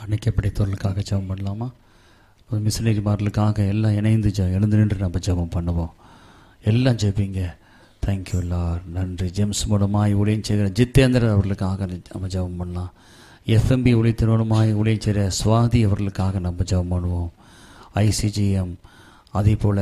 அணைக்கப்படைத்தவர்களுக்காக ஜெபம் பண்ணலாமா? மிஷனரிமார்களுக்காக எல்லாம் இணைந்து எழுந்து நின்று நம்ம ஜெபம் பண்ணுவோம். எல்லாம் ஜெபிங்க. Thank you Lord. நன்றி. ஜேம்ஸ் மூலமாய் ஊழியம் செய்கிற ஜித்தேந்திரன் அவர்களுக்காக நம்ம ஜெபம் பண்ணலாம். எஃப்எம்பி ஊழியத்தினோடுமாய் ஊழியம் செய்கிற சுவாதி அவர்களுக்காக நம்ம ஜெபம் பண்ணுவோம். ஐசிஜிஎம் அதே போல்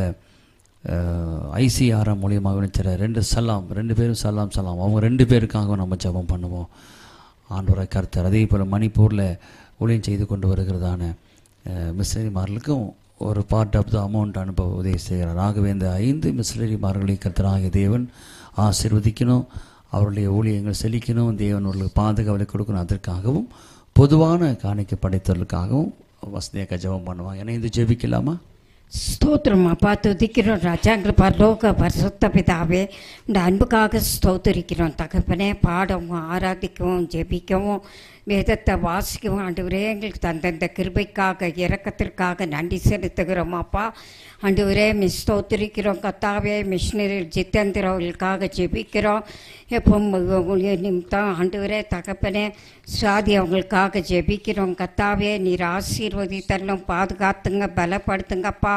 ஐசிஆர்எம் மூலியமாக விளைச்சிற ரெண்டு பேரும் சலாம் அவங்க 2 பேருக்காக நம்ம ஜெபம் பண்ணுவோம். ஆண்டவரை கர்த்தர் அதே போல் மணிப்பூரில் ஊழியம் செய்து கொண்டு வருகிறதான மிஷனரிமார்களுக்கும் ஒரு பார்ட் ஆஃப் த அமௌண்ட் அனுப்ப உதவி செய்கிறார். ஆகவே இந்த 5 மிஷனரிமார்களை கர்த்தராகிய தேவன் ஆசீர்வதிக்கணும், அவருடைய ஊழியங்கள் செழிக்கணும், தேவன் அவர்களுக்கு பாதுகாவலை கொடுக்கணும். அதற்காகவும் பொதுவான காணிக்கை படைத்தவர்களுக்காகவும் வசதியாக ஜெபம் பண்ணுவாங்க. ஏன்னா இது ஜெபிக்கலாமா? ஸ்தோத்திரம் அப்பா, துதிக்கிறோம் ராஜா. எங்கள் பரலோக பரிசுத்த பிதாவே, இந்த அன்புக்காக ஸ்தோத்திரிக்கிறோம் தகப்பனே. பாடவும் ஆராதிக்கவும் ஜெபிக்கவும் வேதத்தை வாசிக்கவும் ஆண்டவரே எங்களுக்கு தந்தந்த கிருபைக்காக இரக்கத்திற்காக நன்றி செலுத்துகிறோம் அப்பா. ஆண்டவரே ஸ்தோத்திரிக்கிறோம் கர்த்தாவே. மிஷனரி ஜித்தேந்திர அவர்களுக்காக ஜெபிக்கிறோம். எப்போ நிமித்தம் ஆண்டவரே தகப்பனே சாதி அவங்களுக்காக ஜெபிக்கிறோம் கர்த்தாவே. நீர் ஆசீர்வதித்தரலும் பாதுகாத்துங்க, பலப்படுத்துங்கப்பா.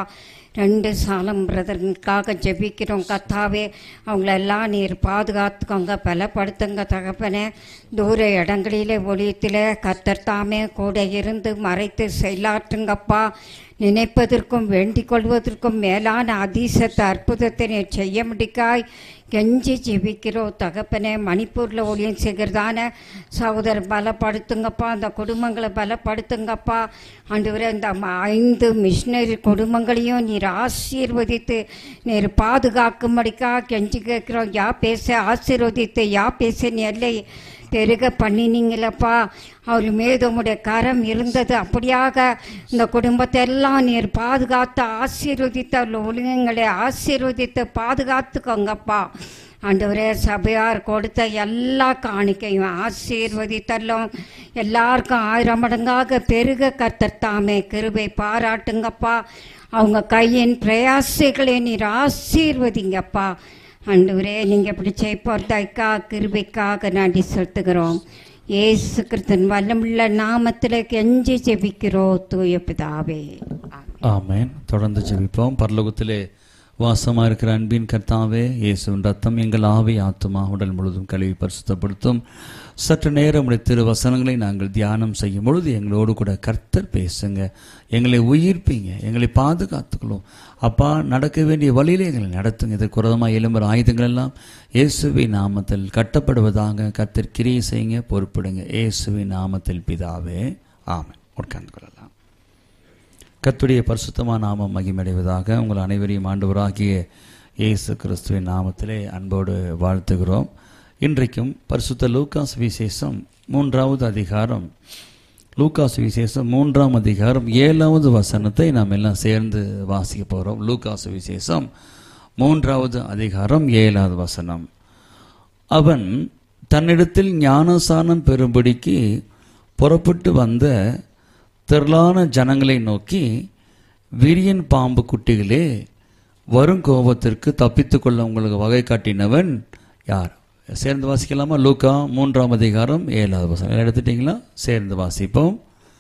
2 சாலம் பிரதர்களுக்காக ஜெபிக்கிறோம் கர்த்தாவே. அவங்களெல்லாம் நீர் பாதுகாத்துக்கோங்க, பலப்படுத்துங்க தகப்பனே. தூர இடங்களிலே ஒளியத்தில் கர்த்தர் தாமே கூட இருந்து மறைத்து செயலாற்றுங்கப்பா. நினைப்பதற்கும் வேண்டிக் கொள்வதற்கும் மேலான அதிசயத்தை அற்புதத்தை நீர் செய்ய முடிக்காய் கெஞ்சி ஜெபிக்கிறோம் தகப்பனே. மணிப்பூரில் ஊழியம் செய்கிறதான சகோதரர் பலப்படுத்துங்கப்பா, அந்த குடும்பங்களை பலப்படுத்துங்கப்பா. ஆண்டவரே இந்த 5 மிஷனரி குடும்பங்களையும் நீர் ஆசீர்வதித்து நீர் பாதுகாக்கும்படிக்கா கெஞ்சி கேட்கிறோம். யா பேச ஆசீர்வதித்து யா பேச நெல்லை பெருக பண்ணினீங்களப்பா. அவர் மீது உம்முடைய கரம் இருந்தது. அப்படியாக இந்த குடும்பத்தை எல்லாம் நீர் பாதுகாத்து ஆசீர்வதித்து அவர்கள் ஒழுங்குங்களை ஆசீர்வதித்து பாதுகாத்துக்கோங்கப்பா. ஆண்டவரே சபையார் கொடுத்த எல்லா காணிக்கையும் ஆசீர்வதித்தரலும் எல்லாருக்கும் 1000 மடங்காக பெருக கர்த்தர் தாமே கிருபை பாராட்டுங்கப்பா. அவங்க கையின் பிரயாசைகளை நீர் ஆசீர்வதிங்கப்பா. ஆண்டவரே நீங்கள் இப்படி செய்ப்போர்தாய்க்கா கிருபைக்காக நன்றி செலுத்துகிறோம். இயேசு கிறிஸ்துவின் வல்லமுள்ள நாமத்தில் கெஞ்சி ஜெபிக்கிறோம் தூய பிதாவே. ஆமென். தொடர்ந்து ஜெபிப்போம். பரலோகத்திலே வாசமாக இருக்கிற அன்பின் கர்த்தாவே, இயேசுவின் ரத்தம் எங்கள் ஆவி ஆத்துமா உடல் முழுதும் கழுவி பரிசுத்தப்படுத்தும். சற்று நேரம் உடைய திரு வசனங்களை நாங்கள் தியானம் செய்யும் பொழுது எங்களோடு கூட கர்த்தர் பேசுங்க, எங்களை உயிர்ப்பீங்க, எங்களை பாதுகாத்துக்கணும் அப்பா. நடக்க வேண்டிய வழியிலே எங்களை நடத்துங்க. இதற்கு விரோதமாக எழும்புற ஆயுதங்கள் எல்லாம் இயேசுவின் நாமத்தில் கட்டப்படுவதாக கர்த்தர் கிரியை செய்யுங்க, பொறுப்பிடுங்க. இயேசுவின் நாமத்தில் பிதாவே, ஆமென். உட்கார்ந்து கொள்ளலாம். கர்த்தருடைய பரிசுத்தமான நாமம் மகிமையடைவதாக. உங்கள் அனைவரையும் ஆண்டவராகிய இயேசு கிறிஸ்துவின் நாமத்திலே அன்போடு வாழ்த்துகிறோம். இன்றைக்கும் பரிசுத்த லூக்கா சுவிசேஷம் 3வது அதிகாரம், லூக்கா சுவிசேஷம் 3ஆம் அதிகாரம் 7வது வசனத்தை நாம் எல்லாம் சேர்ந்து வாசிக்க போகிறோம். லூக்கா சுவிசேஷம் 3வது அதிகாரம் 7வது வசனம். அவன் தன்னிடத்தில் ஞானசானம் பெறும்படிக்கு புறப்பட்டு வந்த திரளான ஜனங்களை நோக்கி, விரியன் பாம்பு குட்டிகளே, வரும் கோபத்திற்கு தப்பித்து கொள்ள உங்களுக்கு வகை காட்டினவன் யார்? சேர்ந்து வாசிக்கலாமா? லூக்கா 3ஆம் அதிகாரம் 7வது வசனம் எடுத்துட்டீங்களா? சேர்ந்து வாசிப்போம்.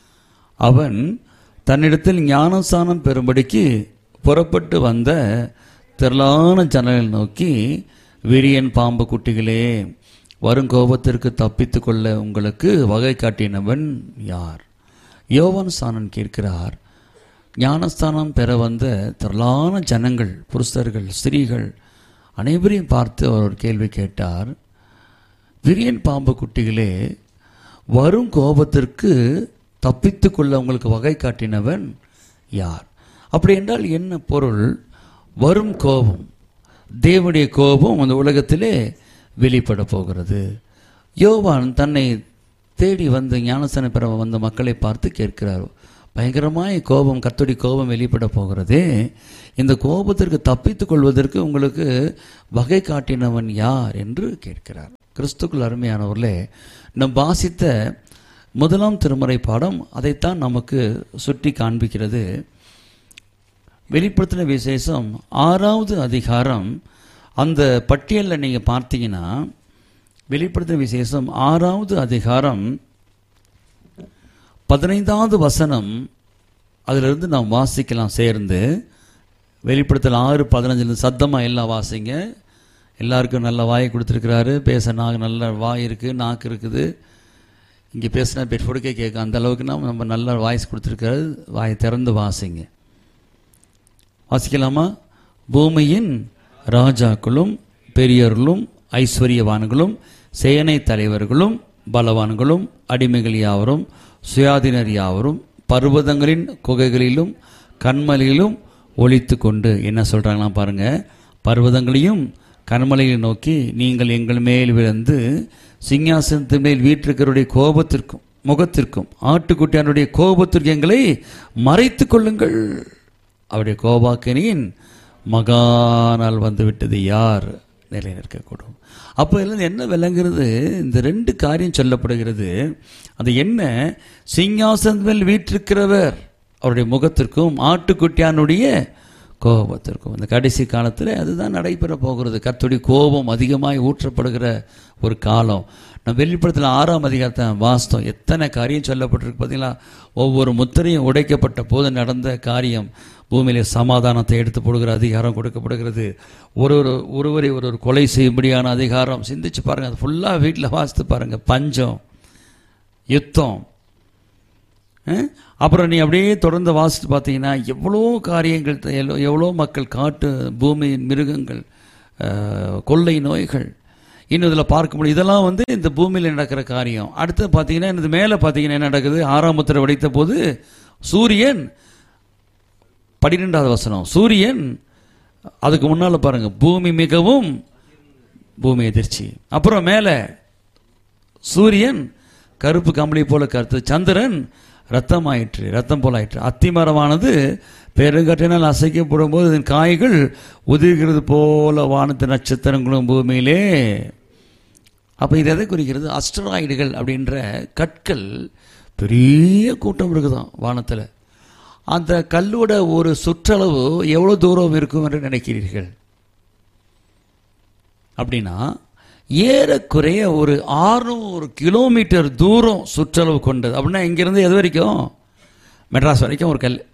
அவன் தன்னிடத்தில் ஞானசானம் பெறும்படிக்கு புறப்பட்டு வந்த திரளான ஜனங்களை நோக்கி, விரியன் பாம்பு குட்டிகளே, வரும் கோபத்திற்கு தப்பித்து கொள்ள உங்களுக்கு வகை காட்டினவன் யார்? யோவான் ஸ்நானன் கேட்கிறார். ஞானஸ்தானம் பெற வந்த திரளான ஜனங்கள், புருஷர்கள், ஸ்திரீகள் அனைவரையும் பார்த்து அவர் ஒரு கேள்வி கேட்டார். விரியன் பாம்பு குட்டிகளே, வரும் கோபத்திற்கு தப்பித்து கொள்ள உங்களுக்கு வகை காட்டினவன் யார்? அப்படி என்றால் என்ன பொருள்? வரும் கோபம், தேவனுடைய கோபம் அந்த உலகத்திலே வெளிப்பட போகிறது. யோவான் தன்னை தேடி வந்து ஞானஸ்தானம் பெற வந்த மக்களை பார்த்து கேட்கிறார், பயங்கரமாய் கோபம், கர்த்தருடைய கோபம் வெளிப்பட போகிறதே, இந்த கோபத்திற்கு தப்பித்துக் கொள்வதற்கு உங்களுக்கு வகை காட்டினவன் யார் என்று கேட்கிறார். கிறிஸ்துக்குள் அருமையானவர்களே, நம் வாசித்த 1ஆம் திருமறை பாடம் அதைத்தான் நமக்கு சுட்டி காண்பிக்கிறது. வெளிப்படுத்தின விசேஷம் 6வது அதிகாரம் அந்த பட்டியலில் நீங்கள் பார்த்தீங்கன்னா, வெளிப்படுத்தின விசேஷம் 6வது அதிகாரம் 15வது வசனம் அதிலிருந்து நாம் வாசிக்கலாம் சேர்ந்து. வெளிப்படுத்தல் 6:15 சத்தமாக எல்லாம் வாசிங்க. எல்லாருக்கும் நல்ல வாயை கொடுத்துருக்கிறாரு, பேச நல்ல வாய் இருக்குது, நாக்கு இருக்குது. இங்கே பேசினா பெட்ஃபோடுக்கே கேட்கும், அந்த அளவுக்கு நம்ம நல்ல வாய்ஸ் கொடுத்துருக்காரு. வாயை திறந்து வாசிங்க. வாசிக்கலாமா? பூமியின் ராஜாக்களும் பெரியர்களும் ஐஸ்வர்யவான்களும் சேனை தலைவர்களும் பலவான்களும் அடிமைகள் யாவரும் சுயாதீனர் யாவரும் பர்வதங்களின் குகைகளிலும் கண்மலையிலும் ஒளித்து கொண்டு என்ன சொல்கிறாங்களாம் பாருங்க. பர்வதங்களையும் கண்மலையை நோக்கி, நீங்கள் எங்கள் மேல் விழுந்து சிங்காசனத்தின் மேல் வீற்றிருக்கிறவருடைய கோபத்திற்கும் முகத்திற்கும் ஆட்டுக்குட்டியானுடைய கோபத்திற்கு எங்களை மறைத்து கொள்ளுங்கள். அவருடைய கோபாக்கினியின் மகானால் வந்துவிட்டது யார் நிலை நிற்கக்கூடும். அப்போ இதில் என்ன விளங்குறது? இந்த 2 காரியம் சொல்லப்படுகிறது. அது என்ன? சிங்காசனத்தின் மேல் வீற்றிருக்கிறவர் அவருடைய முகத்திற்கும் ஆட்டுக்குட்டியானுடைய கோபத்திற்கும். இந்த கடைசி காலத்தில் அதுதான் நடைபெற போகிறது. கர்த்தருடைய கோபம் அதிகமாய் ஊற்றப்படுகிற ஒரு காலம். நம்ம வெளிப்படுத்தல 6ஆம் அதிகாரத்தை வாஸ்தவம் எத்தனை காரியம் சொல்லப்பட்டிருக்கு பார்த்தீங்களா? ஒவ்வொரு முத்திரையும் உடைக்கப்பட்ட போது நடந்த காரியம். பூமியிலே சமாதானத்தை எடுத்து போடுகிற அதிகாரம் கொடுக்கப்படுகிறது. ஒருவரை ஒரு கொலை செய்யும்படியான அதிகாரம். சிந்திச்சு பாருங்கள், அது ஃபுல்லாக வீட்டில் வாசித்து பாருங்கள். பஞ்சம், யுத்தம், அப்புறம் நீ அப்படியே தொடர்ந்து வாசித்து பார்த்தீங்கன்னா எவ்வளோ காரியங்கள், எவ்வளோ மக்கள், காட்டு பூமியின் மிருகங்கள், கொள்ளை நோய்கள், இன்னும் இதில் பார்க்க முடியும். இதெல்லாம் இந்த பூமியில் நடக்கிற காரியம். அடுத்து பார்த்தீங்கன்னா இந்த மேலே பார்த்தீங்கன்னா என்ன நடக்குது? 6ஆம் முத்திரை உடைத்த போது சூரியன், 12வது வசனம், சூரியன் அதுக்கு முன்னால் பாருங்க, பூமி மிகவும் பூமி எதிர்ச்சி. அப்புறம் மேலே சூரியன் கருப்பு கம்பளி போல கருத்து, சந்திரன் ரத்தம் ஆயிற்று, ரத்தம் போல ஆயிற்று. அத்திமரமானது பெருங்கற்றினால் அசைக்கப்படும் போது இதன் காய்கள் உதிர்கிறது போல வானத்து நட்சத்திரங்களும் பூமியிலே. அப்போ இது எதை குறிக்கிறது? அஸ்டராய்டுகள் அப்படின்ற கற்கள் பெரிய கூட்டம் இருக்குதான் வானத்தில். அந்த கல்லோட ஒரு சுற்றளவு எவ்வளோ தூரம் இருக்கும் என்று நினைக்கிறீர்கள்? அப்படின்னா ஏறக்குறைய ஒரு 600 கிலோமீட்டர் தூரம் சுற்றளவு கொண்டது. அப்படின்னா இங்கிருந்து எது வரைக்கும்? மெட்ராஸ் வரைக்கும் ஒரு கல்.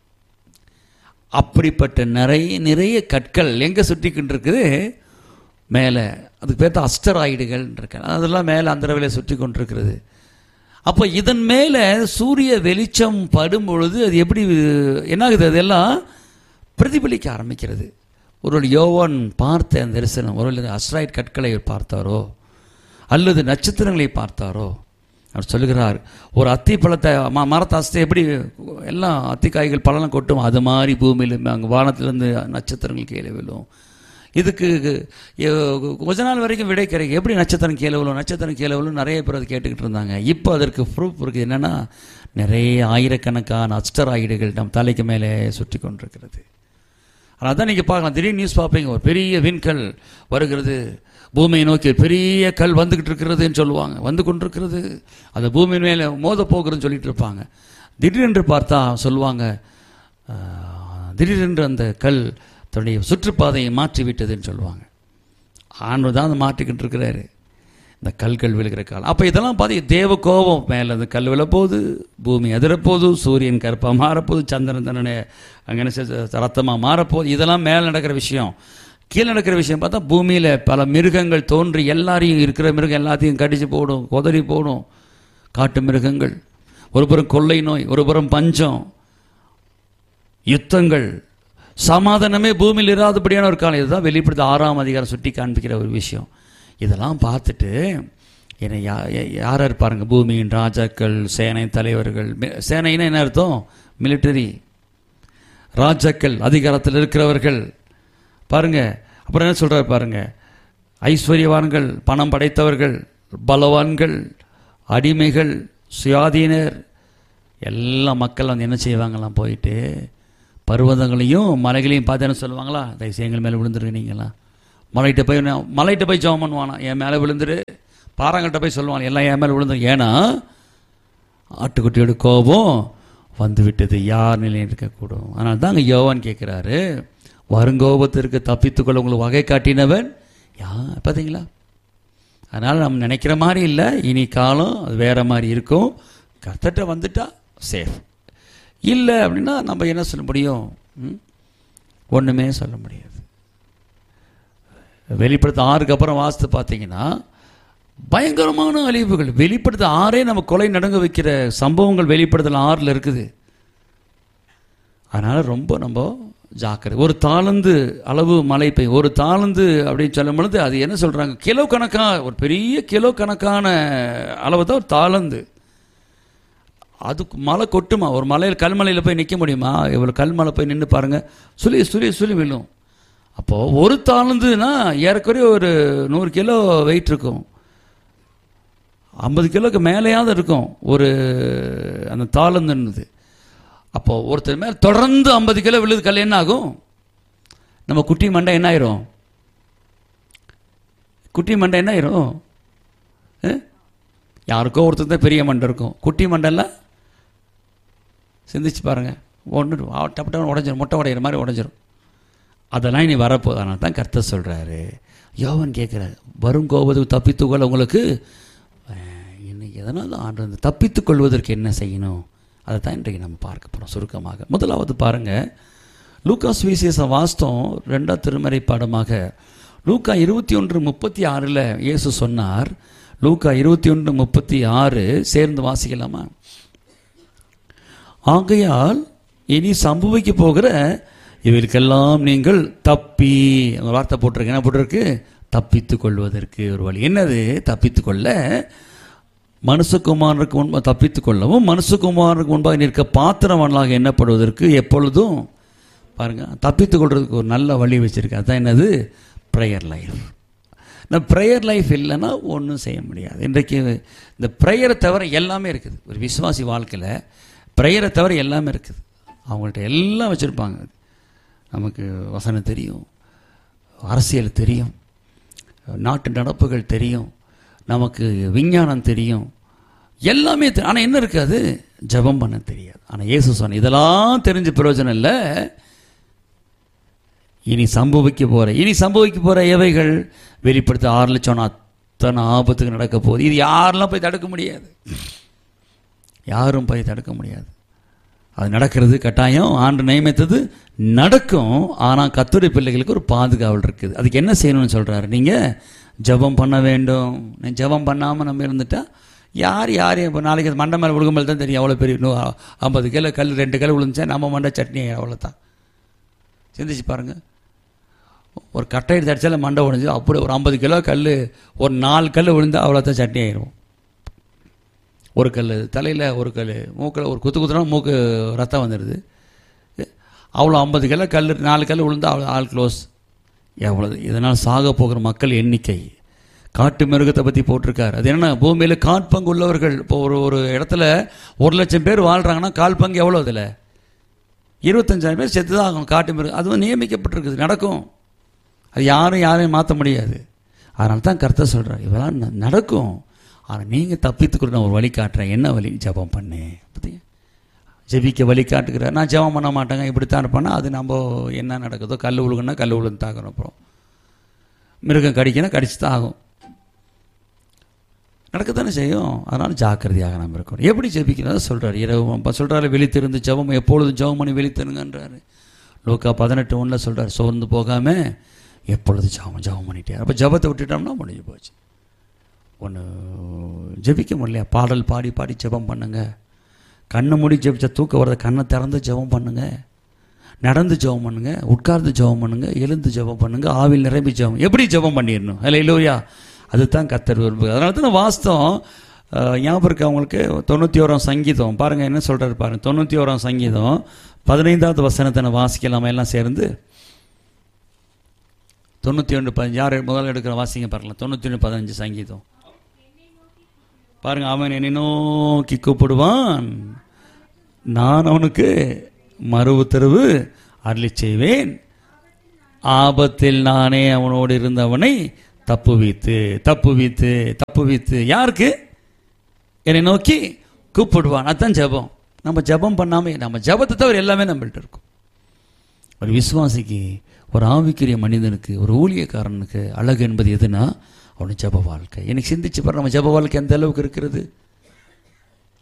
அப்படிப்பட்ட நிறைய கற்கள் எங்கே சுற்றிக்கிட்டு இருக்குது? மேலே. அதுக்கு பேர் தான் அஸ்டராய்டுகள் இருக்கு. அதெல்லாம் மேலே அந்த அளவில் சுற்றி கொண்டிருக்கிறது. அப்போ இதன் மேலே சூரிய வெளிச்சம் படும் பொழுது அது எப்படி என்னாகுது? அதெல்லாம் பிரதிபலிக்க ஆரம்பிக்கிறது. ஒரு யோவான் பார்த்த அந்த தரிசனம், ஒரு அஸ்ட்ராய்டு கற்களை பார்த்தாரோ அல்லது நட்சத்திரங்களை பார்த்தாரோ? அவர் சொல்லுகிறார், ஒரு அத்தி பழத்தை மரத்தை அஸ்தை எப்படி எல்லாம் அத்திக்காய்கள் பழம் கொட்டும், அது மாதிரி பூமியில் அங்கே வானத்திலிருந்து நட்சத்திரங்கள் கீழே விழும். இதுக்கு கொஞ்ச நாள் வரைக்கும் விடை கிடைக்கும். எப்படி நட்சத்திரம் கீழே விழும், நட்சத்திரம் கீழே விழும் நிறைய பேர் அதை கேட்டுக்கிட்டு இருந்தாங்க. இப்போ அதற்கு ப்ரூஃப் இருக்குது. என்னென்னா, நிறைய ஆயிரக்கணக்கான அஸ்டராய்டுகள் நம் தலைக்கு மேலே சுற்றி கொண்டிருக்கிறது. ஆனால் அதான் நீங்கள் பார்க்கலாம், திடீர்னு நியூஸ் பார்ப்பீங்க, ஒரு பெரிய விண்கல் வருகிறது, பூமியை நோக்கி பெரிய கல் வந்துக்கிட்டு இருக்கிறதுன்னு சொல்லுவாங்க, வந்து கொண்டிருக்கிறது, அந்த பூமியின் மேலே மோத போகிறதுன்னு சொல்லிட்டு இருப்பாங்க. திடீரென்று பார்த்தா சொல்லுவாங்க, திடீரென்று அந்த கல் தன்னுடைய சுற்றுப்பாதையை மாற்றிவிட்டதுன்னு சொல்லுவாங்க. ஆண்டவர் தான் அதை மாற்றிக்கிட்டு இருக்கிறாரு, இந்த கல்கள் விழுகிற காலம். அப்போ இதெல்லாம் பார்த்து தேவ கோபம் மேலே அந்த கல் விழப்போகுது, பூமி அதிரப்போகுது, சூரியன் கருப்பாக மாறப்போகுது, சந்திரன் தன்னுடைய அங்கே ரத்தமாக மாறப்போகுது. இதெல்லாம் மேலே நடக்கிற விஷயம். கீழே நடக்கிற விஷயம் பார்த்தா பூமியில் பல மிருகங்கள் தோன்றி எல்லாரையும், இருக்கிற மிருகம் எல்லாத்தையும் கடிச்சு போடும், கொதறி போடும். காட்டு மிருகங்கள், ஒரு புறம் கொள்ளை நோய், ஒரு புறம் பஞ்சம், யுத்தங்கள், சமாதானமே பூமியில் இராதபடியான ஒரு காலம். இதுதான் வெளிப்படுத்த 6ஆம் அதிகாரம் சுட்டி காண்பிக்கிற ஒரு விஷயம். இதெல்லாம் பார்த்துட்டு என்னை யார் இருப்பாருங்க? பூமியின் ராஜாக்கள், சேனை தலைவர்கள். சேனைன்னா என்ன அர்த்தம்? மிலிட்டரி. ராஜாக்கள், அதிகாரத்தில் இருக்கிறவர்கள் பாருங்க. அப்புறம் என்ன சொல்றாரு பாருங்க, ஐஸ்வர்யவான்கள், பணம் படைத்தவர்கள், பலவான்கள், அடிமைகள், சுயாதீனர், எல்லா மக்கள் என்ன செய்வாங்களாம்? போயிட்டு பர்வதங்களையும் மலைகளையும் பார்த்து என்ன சொல்லுவாங்களா? தயவுசெய்து எங்கள் மேலே விழுந்துருவீங்களா? மலைகிட்ட போய் ஜெபம் பண்ணுவானா, என் மேலே விழுந்துரு. பாறாங்கள்கிட்ட போய் சொல்லுவாங்க, எல்லாம் என் மேலே விழுந்துரு. ஏன்னா ஆட்டுக்குட்டியோட கோபம் வந்து விட்டது, யார் நிலையில் இருக்கக்கூடும். அதனால தான் அங்கே யோவான் கேட்குறாரு, வருங்கோபத்திற்கு தப்பித்துக்கொள்ள உங்களுக்கு வகை காட்டினவன் யார்? பார்த்தீங்களா? அதனால் நம்ம நினைக்கிற மாதிரி இல்லை, இனி காலம் அது வேற மாதிரி இருக்கும். கர்த்தர்ட்ட வந்துட்டா சேஃப். இல்லை அப்படின்னா நம்ம என்ன சொல்ல முடியும்? ஒன்றுமே சொல்ல முடியாது. வெளிப்படுத்த 6க்கு அப்புறம் வாசித்து பார்த்தீங்கன்னா பயங்கரமான அழிவுகள். வெளிப்படுத்த 6 நம்ம கொலை நடங்க வைக்கிற சம்பவங்கள் வெளிப்படுத்தல் 6 இருக்குது. அதனால் ரொம்ப நம்ம ஜாக்கிரதை. ஒரு தாளந்து அளவு மழை பெய்யும். ஒரு தாளந்து அப்படின்னு சொல்லும் பொழுது அது என்ன சொல்கிறாங்க, கிலோ கணக்காக, ஒரு பெரிய கிலோ கணக்கான அளவு தான் ஒரு தாளந்து. அதுக்கு மழை கொட்டுமா? ஒரு மலையில் கல்மலையில் போய் நிற்க முடியுமா? இவ்வளோ கல்மலை போய் நின்று பாருங்கள், சுழி சுழி சுழி விழும். அப்போது ஒரு தாளந்துன்னா ஏறக்குறைய ஒரு 100 கிலோ வெயிட் இருக்கும், 50 கிலோக்கு மேலேயாவது இருக்கும் ஒரு அந்த தாளந்துன்னுது. அப்போது ஒருத்தர் மேலே தொடர்ந்து 50 கிலோ விழுது கல் என்ன ஆகும்? நம்ம குட்டி மண்டை என்ன ஆயிரும்? குட்டி மண்டை என்ன ஆயிரும்? யாருக்கோ ஒருத்தர் தான் பெரிய மண்டை இருக்கும், குட்டி மண்டெல்லாம் சிந்திச்சு பாருங்கள், ஒன்று டப்பு டப்பு உடஞ்சிரும், முட்டை உடையிற மாதிரி உடஞ்சிரும். அதெல்லாம் இனி வரப்போகுது. அதனால தான் கர்த்தர் சொல்கிறாரு, யோவான் கேட்குறாரு, வரும் கோபத்துக்கு தப்பித்துக்கொள்ள உங்களுக்கு இன்னைக்கு எதனால் ஆண்டு தப்பித்துக் கொள்வதற்கு என்ன செய்யணும்? அதை தான் இன்றைக்கு நம்ம பார்க்க போகிறோம் சுருக்கமாக. முதலாவது பாருங்கள், லூக்கா சுவிசேஷம் வாஸ்தம் 2ஆம் திருமறை பாடமாக லூக்கா 21:36 இயேசு சொன்னார். லூக்கா 21:36 சேர்ந்து வாசிக்கலாமா? ஆகையால் இனி சம்பவிக்க போகிற இவருக்கெல்லாம் நீங்கள் தப்பி, வார்த்தை போட்டிருக்கு, என்ன போட்டிருக்கு? தப்பித்துக் கொள்வதற்கு ஒரு வழி. என்னது தப்பித்துக் கொள்ள? மனுஷகுமாரனுக்கு முன்பாக தப்பித்துக் கொள்ளவும், மனுஷகுமாரனுக்கு முன்பாக நிற்க பாத்திரவான்களாக எண்ணப்படுவதற்கு எப்பொழுதும் பாருங்கள் தப்பித்துக் கொள்றதுக்கு ஒரு நல்ல வழி வச்சுருக்கு. அதுதான் என்னது? Prayer life. இந்த ப்ரேயர் லைஃப் இல்லைன்னா ஒன்றும் செய்ய முடியாது. இன்றைக்கு இந்த ப்ரேயரை தவிர எல்லாமே இருக்குது. ஒரு விசுவாசி வாழ்க்கையில் ப்ரேயரை தவிர எல்லாமே இருக்குது. அவங்கள்ட்ட எல்லாம் வச்சுருப்பாங்க. நமக்கு வசனம் தெரியும், அரசியல் தெரியும், நாட்டு நடப்புகள் தெரியும், நமக்கு விஞ்ஞானம் தெரியும், எல்லாமே தெரியும். ஆனால் என்ன இருக்காது? ஜெபம் பண்ண தெரியாது. ஆனால் இயேசு சொன்ன இதெல்லாம் தெரிஞ்ச பிரயோஜனம் இல்லை. இனி சம்பவிக்க போகிற எவைகள் வெளிப்படுத்த 6 சொன்ன அத்தனை ஆபத்துக்கு நடக்க போகுது. இது யாரெல்லாம் போய் தடுக்க முடியாது, யாரும் போய் தடுக்க முடியாது. அது நடக்கிறது கட்டாயம், ஆண்டு நியமித்தது நடக்கும். ஆனால் கர்த்தருடைய பிள்ளைகளுக்கு ஒரு பாதுகாவல் இருக்குது. அதுக்கு என்ன செய்யணும்னு சொல்கிறாரு? நீங்கள் ஜெபம் பண்ண வேண்டும். ஜெபம் பண்ணாமல் நம்ம இருந்துட்டால் யாரையும் இப்போ நாளைக்கு மண்டை மேலே விழுகும்போது தான் தெரியும். அவ்வளோ பெரிய 50 கிலோ கல் 2 கிலோ விழுந்துச்சா நம்ம மண்டை சட்னி அவ்வளோதான். சிந்திச்சு பாருங்கள், ஒரு கட்டை எடுத்து அடித்தாலும் மண்டை உடைஞ்சு, அப்படி ஒரு 50 கிலோ கல் ஒரு 4 கல் விழுந்தால் அவ்வளோதான் சட்னி ஆயிடும். ஒரு கல் தலையில், ஒரு கல் மூக்கில், ஒரு குத்துனா மூக்கு ரத்தம் வந்துடுது. அவ்வளோ 50 கிலோ கல் 4 கல் விழுந்தால் அவ்வளோ ஆள் க்ளோஸ். எவ்வளவு இதனால் சாக போகிற மக்கள் எண்ணிக்கை. காட்டு மிருகத்தை பற்றி போட்டிருக்காரு. அது என்னென்னா, பூமியில் காற்பங்கு உள்ளவர்கள். இப்போ ஒரு இடத்துல 1,00,000 பேர் வாழ்கிறாங்கன்னா கால்பங்கு எவ்வளோ? இதில் 25,000 பேர் செத்து தான் ஆகணும். காட்டு மிருகம் அதுவும் நியமிக்கப்பட்டிருக்குது, நடக்கும். அது யாரையும் மாற்ற முடியாது. அதனால தான் கர்த்தர் சொல்கிறார், இதெல்லாம் நடக்கும். ஆனால் நீங்கள் தப்பித்துக்குள்ள நான் ஒரு வழி காட்டுறேன். என்ன வழி? ஜெபம் பண்ணு. பார்த்தீங்க, ஜெபிக்க வழி காட்டுக்கிறேன். நான் ஜெபம் பண்ண மாட்டேங்க, இப்படித்தான் இருப்பேன்னா அது நம்ம என்ன நடக்குதோ, கல் உழுகுன்னா கல் உழுந்து தாக்கணும். அப்புறம் மிருகம் கடிக்கணும், கடிச்சு தான் ஆகும், நடக்கத்தானே செய்யும். அதனால் ஜாக்கிரதையாக நம்ம இருக்கணும். எப்படி ஜெபிக்கிறதா சொல்கிறார். இரவு சொல்கிறாரு, விழித்திருந்து ஜெபம், எப்பொழுதும் ஜெபம் பண்ணி விழித்திருங்கன்றாரு. லூக்கா 18:1 சொல்கிறார், சோர்ந்து போகாமல் எப்பொழுது ஜெபம் பண்ணிட்டே. அப்போ ஜெபத்தை விட்டுட்டோம்னா முடிஞ்சு போச்சு. ஒன்று ஜெபிக்க முடியலையா? பாடல் பாடி பாடி ஜெபம் பண்ணுங்க. கண்ணை மூடி ஜெபிச்சா தூக்க வரத கண்ணை திறந்து ஜெபம் பண்ணுங்க. நடந்து ஜெபம் பண்ணுங்க, உட்கார்ந்து ஜெபம் பண்ணுங்க, எழுந்து ஜெபம் பண்ணுங்க, ஆவில் நிரம்பி ஜெபம். எப்படி ஜெபம் பண்ணிடணும்? அல்லேலூயா. அதுதான் கர்த்தர் விரும்புகிறது. அதனால தான் வாஸ்தவம் ஞாபகம் இருக்கு அவங்களுக்கு. 91ஆம் சங்கீதம் பாருங்கள் என்ன சொல்கிறாரு பாருங்கள். 91ஆம் சங்கீதம் 15வது வசனத்தை நான் வாசிக்கலாமா எல்லாம் சேர்ந்து? 91:15 யார் முதல்ல எடுக்கிற வாசிங்க பாருங்களேன். 91:15 சங்கீதம் பாருங்க. அவன் என்னை நோக்கி கூப்பிடுவான், நான் அவனுக்கு மறு உத்தரவு அருளி செய்வேன். ஆபத்தில் நானே அவனோடு இருந்தவனை தப்புவித்து யாருக்கு? என்னை நோக்கி கூப்பிடுவான். அதுதான் ஜெபம். நம்ம ஜெபம் பண்ணாமல், நம்ம ஜெபத்தை தவிர எல்லாமே நம்மள்ட்ட இருக்கும். ஒரு விசுவாசிக்கு, ஒரு ஆவிக்குரிய மனிதனுக்கு, ஒரு ஊழியக்காரனுக்கு அழகு என்பது எதுனா அவனுடைய ஜெப வாழ்க்கை. எனக்கு சிந்திச்சு பாரு, நம்ம ஜெப வாழ்க்கை எந்த அளவுக்கு இருக்கிறது.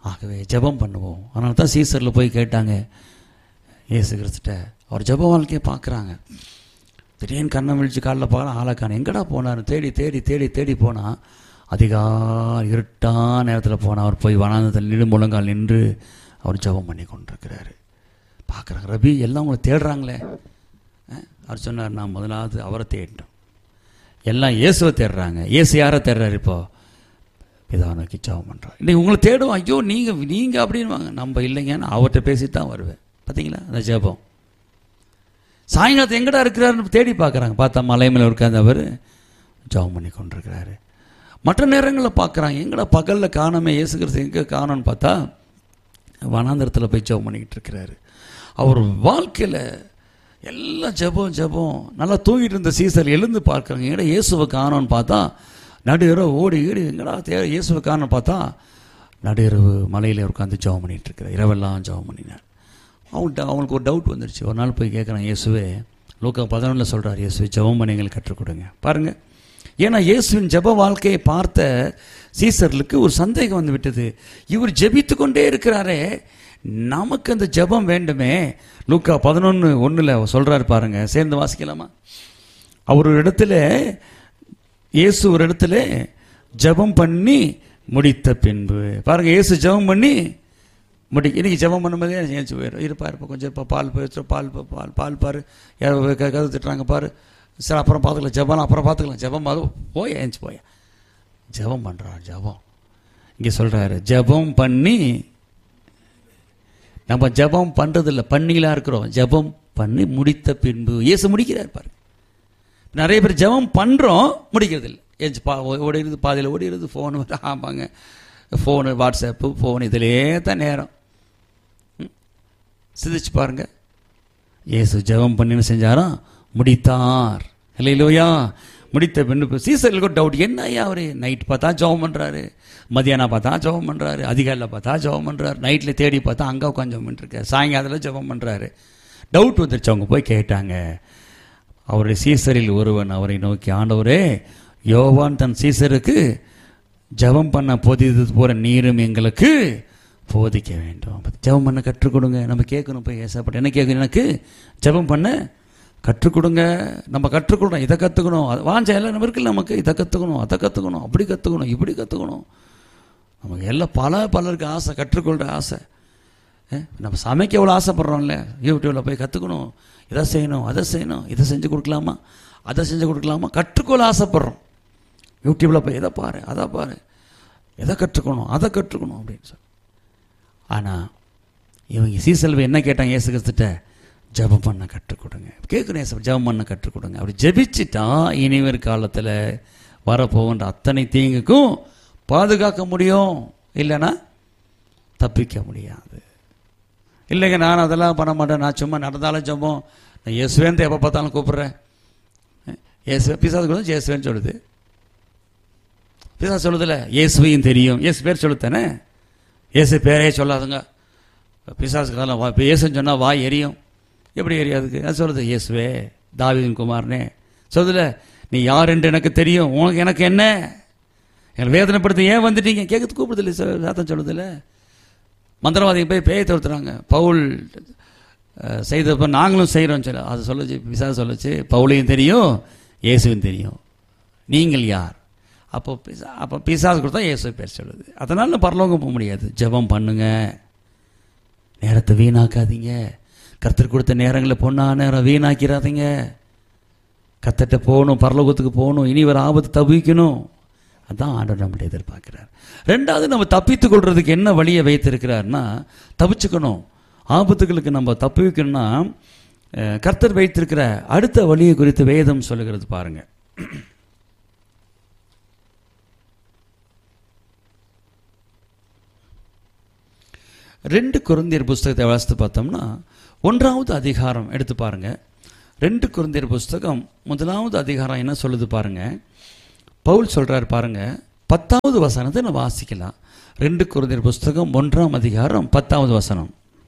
ஆகவே ஜெபம் பண்ணுவோம். அதனால தான் சீசரில் போய் கேட்டாங்க இயேசு கிறிஸ்துட்ட. அவர் ஜெப வாழ்க்கையை பார்க்குறாங்க. திடீர்னு கண்ணை விழிச்சு காலில் பார்க்கலாம், ஆளக்கான எங்கடா போனார் தேடி தேடி தேடி தேடி போனால் அதிகாலை இருட்டான நேரத்தில் போனால் அவர் போய் வனாந்தத்தில் நின்று முழங்கால் நின்று அவர் ஜெபம் பண்ணி கொண்டிருக்கிறாரு. பார்க்குறாங்க, ரபி எல்லாம் உங்களை தேடுறாங்களே. அவர் சொன்னார், நான் முதலாவது அவரை தேடிட்டோம். எல்லாம் இயேசுவை தேடுறாங்க. இயேசு யாரை தேடுறாரு? இப்போ பிதாவை நோக்கி ஜெபம் பண்ணுறாரு. இன்றைக்கி உங்களை தேடுவோம், ஐயோ நீங்கள் அப்படின்வாங்க. நம்ம இல்லைங்கன்னு அவர்கிட்ட பேசிட்டு தான் வருவேன். பார்த்தீங்களா அந்த ஜெபம்? சாயங்காலத்தை எங்கடா இருக்கிறாருன்னு தேடி பார்க்குறாங்க. பார்த்தா மலை மேலே உட்கார்ந்து அவர் ஜெபம் பண்ணி கொண்டிருக்கிறாரு. மற்ற நேரங்களில் பார்க்குறாங்க, எங்கடா பகலில் காணாமே, இயேசு கிறிஸ்து எங்கே காணோன்னு பார்த்தா வனாந்தரத்தில் போய் ஜெபம் பண்ணிக்கிட்டு இருக்கிறாரு. அவர் வாழ்க்கையில் எல்லாம் ஜெபம். நல்லா தூங்கிட்டு இருந்த சீசர் எழுந்து பார்க்குறாங்க, எங்கடா இயேசுவை காணோன்னு பார்த்தா நடுஇரவு ஓடி எங்கடா இயேசுவை காணோன்னு பார்த்தா நடுஇரவு மலையில் உட்காந்து ஜெபம் பண்ணிகிட்டு இருக்கிறார். இரவெல்லாம் ஜெபம் பண்ணினார். அவங்களுக்கு ஒரு டவுட் வந்துடுச்சு. ஒரு நாள் போய் கேட்குறான், இயேசுவே, லூக்கா 11 சொல்கிறார், இயேசுவை ஜெபம் பண்ணி எங்களுக்கு கற்றுக் கொடுங்க. பாருங்கள், ஏன்னா இயேசுவின் ஜெப வாழ்க்கையை பார்த்த சீசர்களுக்கு ஒரு சந்தேகம் வந்து விட்டது. இவர் ஜெபித்து கொண்டே இருக்கிறாரே, நமக்கு அந்த ஜெபம் வேண்டுமே. லூக்கா 11:1 சொல்கிறார் பாருங்க, சேர்ந்து வாசிக்கலாமா? அவர் ஒரு இடத்துல, இயேசு ஒரு இடத்துல ஜெபம் பண்ணி முடித்த பின்பு பாருங்க, இயேசு ஜெபம் பண்ணி இன்னைக்கு ஜெபம் பண்ணும்போதே ஏஞ்சி போயிடும். இருப்பார், இப்போ கொஞ்சம் இப்போ பால் போயிடுச்சோம், பால் பாரு, கதை திட்டுறாங்க பாரு, சரி அப்புறம் பார்த்துக்கலாம், ஜெபம் அப்புறம் பார்த்துக்கலாம், ஜெபம் அது போய் ஏஞ்சி போய் ஜெபம் பண்ணுறார். ஜெபம் இங்கே சொல்கிறாரு, ஜெபம் பண்ணி. நம்ம ஜெபம் பண்ணுறதில்ல, பண்ணிலாம் இருக்கிறோம். ஜெபம் பண்ணி முடித்த பின்பு இயேசு முடிக்கிறார் பாரு. நிறைய பேர் ஜெபம் பண்ணுறோம், முடிக்கிறது இல்லை. ஏஞ்சி ஓடிடுது, பாதையில் ஓடிடுது, ஃபோனு ஆமாங்க, ஃபோனு, வாட்ஸ்அப்பு, ஃபோன், இதிலே தான் நேரம். சிந்திச்சு பாருங்க, இயேசு ஜெபம் பண்ணின்னு செஞ்சாராம், முடித்தார். இல்லையா? முடித்த பின்பு சீசர்களுக்கு ஒரு டவுட், என்ன ஐயா அவர் நைட் பார்த்தா ஜெபம் பண்ணுறாரு, மதியானம் பார்த்தா ஜெபம் பண்ணுறாரு, அதிகாலையில் பார்த்தா ஜெபம் பண்ணுறாரு, நைட்டில் தேடி பார்த்தா அங்கே உட்காந்து ஜெபம் பண்ணிருக்காரு, சாயங்காலத்தில் ஜெபம் பண்ணுறாரு. டவுட் வந்துருச்சு. அவங்க போய் கேட்டாங்க. அவருடைய சீசரில் ஒருவன் அவரை நோக்கி, ஆண்டவரே, யோவான் தன் சீசருக்கு ஜெபம் பண்ண போதித்தது போற நீரும் எங்களுக்கு போதிக்க வேண்டும். ஜெபம் பண்ண கற்றுக் கொடுங்க. நம்ம கேட்கணும், போய் ஏசப்பட்ட என்ன கேட்கணும், எனக்கு ஜெபம் பண்ண கற்றுக் கொடுங்க. நம்ம கற்றுக்கொடுறோம், இதை கற்றுக்கணும், வாஞ்ச எல்லாம் நம்ம இருக்குல்ல, நமக்கு இதை கற்றுக்கணும், அதை கற்றுக்கணும், அப்படி கற்றுக்கணும், இப்படி கற்றுக்கணும். நமக்கு எல்லாம் பலருக்கு ஆசை, கற்றுக்கொள்கிற ஆசை. நம்ம சமைக்க எவ்வளோ ஆசைப்படுறோம்ல, யூடியூப்பில் போய் கற்றுக்கணும், இதை செய்யணும், அதை செய்யணும், இதை செஞ்சு கொடுக்கலாமா, அதை செஞ்சு கொடுக்கலாமா, கற்றுக்கொள்ள ஆசைப்படுறோம். யூடியூப்பில் போய் எதை பாரு, அதை பாரு, எதை கற்றுக்கணும், அதை கற்றுக்கணும் அப்படின்னு சொல்லி. ஆனால் இவங்க சீசல்வை என்ன கேட்டாங்க இயேசு கிறிஸ்துட்ட? ஜெபம் பண்ண கற்றுக் கொடுங்க. கேட்குறேன் இயேசு, ஜெபம் பண்ண கற்றுக் கொடுங்க. அப்படி ஜெபிச்சுட்டா இனிவர் காலத்தில் வரப்போகின்ற அத்தனை தீங்குக்கும் பாதுகாக்க முடியும், இல்லைன்னா தப்பிக்க முடியாது. இல்லைங்க, நான் அதெல்லாம் பண்ண மாட்டேன், நான் சும்மா நடந்தாலும் ஜெபம், நான் இயேசுவேன்னு எப்போ பார்த்தாலும் கூப்பிட்றேன். இயேசுவே பிசாசு கூட இயேசுவேன்னு சொல்லுது. பிசாசு சொல்லுதில்ல, இயேசுவையும் தெரியும், இயேசு பேர் சொல்லுத்தானே, இயேசு பேரே சொல்லாதுங்க. பிசாசு காலம் இயேசுன்னு சொன்னால் வாய் எரியும். எப்படி எரியாதுக்கு? அது சொல்லுது, இயேசுவே தாவீதின் குமாரனே சொல்லுதில்ல, நீ யார் என்று எனக்கு தெரியும், உனக்கு எனக்கு என்ன, எங்களை வேதனைப்படுத்த ஏன் வந்துட்டீங்க கேட்கறது கூப்பிடுதில்லை சாத்தன் சொல்லுதில்ல. மந்திரவாதிகள் போய் பேயை தோர்த்துறாங்க, பவுல் செய்தப்ப நாங்களும் செய்கிறோம் சொல்ல, அது சொல்லுச்சு, பிசாசு சொல்லுச்சு, பவுலையும் தெரியும், இயேசுவும் தெரியும், நீங்கள் யார்? அப்போ பிசாசு கொடுத்தா இயேசு பேர் சொல்லுது. அதனால பரலோகம் போக முடியாது. ஜெபம் பண்ணுங்க, நேரத்தை வீணாக்காதீங்க. கர்த்தர் கொடுத்த நேரங்களை பொண்ணா நேரம் வீணாக்கிறாதீங்க. கர்த்தர்ட்ட போகணும், பரலோகத்துக்கு போகணும், இனி ஒரு ஆபத்து தவிக்கணும். அதான் ஆண்டவர் நம்மளை எதிர்பார்க்கிறார். ரெண்டாவது, நம்ம தப்பித்து கொள்றதுக்கு என்ன வழியை வைத்திருக்கிறார்னா, தப்பிச்சுக்கணும், ஆபத்துகளுக்கு நம்ம தப்பிக்கணும்னா கர்த்தர் வைத்திருக்கிற அடுத்த வழியை குறித்து வேதம் சொல்லுகிறது பாருங்க. 2 கொரிந்தியர் புஸ்தகத்தை வாசித்து பார்த்தோம்னா 1வது அதிகாரம் எடுத்து பாருங்க. 2 கொரிந்தியர் புஸ்தகம் 1வது அதிகாரம் என்ன சொல்லுது பாருங்க. பவுல் சொல்றார் பாருங்க, 10வது வசனத்தை நான் வாசிக்கலாம். 2 கொரிந்தியர் புஸ்தகம் 1ஆம் அதிகாரம் 10வது வசனம்.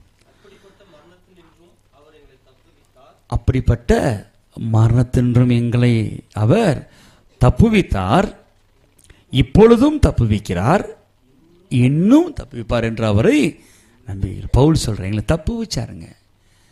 அப்படிப்பட்ட மரணத்தின்றும் எங்களை அவர் தப்புவித்தார், இப்பொழுதும் தப்புவிக்கிறார், இன்னும் தப்புவிப்பார் என்று அவரை நம்பி. பவுல் சொல்றேன், எங்களை தப்பு வச்சாருங்க.